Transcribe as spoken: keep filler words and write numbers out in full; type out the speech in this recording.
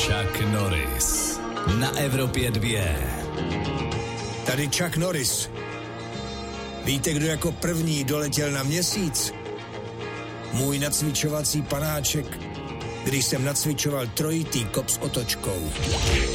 Chuck Norris na Evropě dvě. Tady Chuck Norris. Víte, kdo jako první doletěl na měsíc? Můj nacvičovací panáček, když jsem nacvičoval trojitý kop s otočkou.